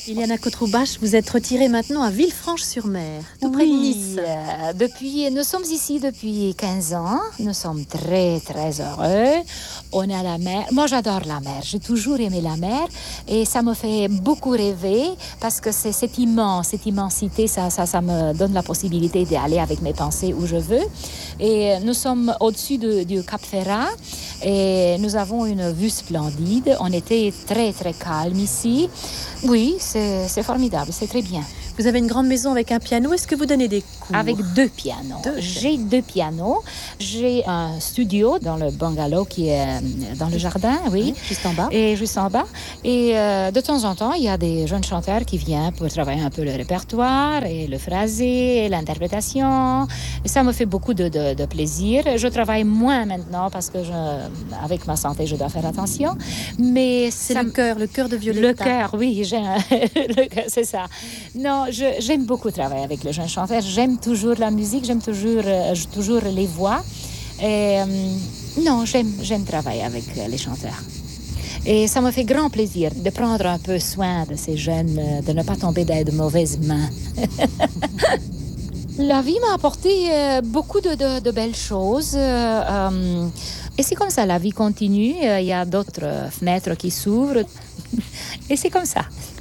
Iliana Kotroubache, vous êtes retirée maintenant à Villefranche-sur-Mer, tout près de Nice. Nous sommes ici depuis 15 ans. Nous sommes très, très heureux. On est à la mer. Moi, j'adore la mer. J'ai toujours aimé la mer. Et ça me fait beaucoup rêver parce que c'est immense, cette immensité, ça me donne la possibilité d'aller avec mes pensées où je veux. Et nous sommes au-dessus du Cap Ferrat et nous avons une vue splendide. On était très, très calme ici. Oui, c'est formidable, c'est très bien. Vous avez une grande maison avec un piano. Est-ce que vous donnez des cours? Avec 2 pianos. J'ai 2 pianos. J'ai un studio dans le bungalow qui est dans le jardin, oui. Juste en bas. Et juste en bas. Et de temps en temps, il y a des jeunes chanteurs qui viennent pour travailler un peu le répertoire et le phrasé, et l'interprétation. Et ça me fait beaucoup de plaisir. Je travaille moins maintenant parce que avec ma santé, je dois faire attention. Mais c'est le cœur de Violetta. Le cœur, oui, c'est ça. Non, j'aime beaucoup travailler avec les jeunes chanteurs. J'aime toujours la musique, j'aime toujours les voix. Et, non, j'aime travailler avec les chanteurs. Et ça me fait grand plaisir de prendre un peu soin de ces jeunes, de ne pas tomber dans de mauvaises mains. La vie m'a apporté beaucoup de belles choses. Et c'est comme ça, la vie continue. Il y a d'autres fenêtres qui s'ouvrent. Et c'est comme ça.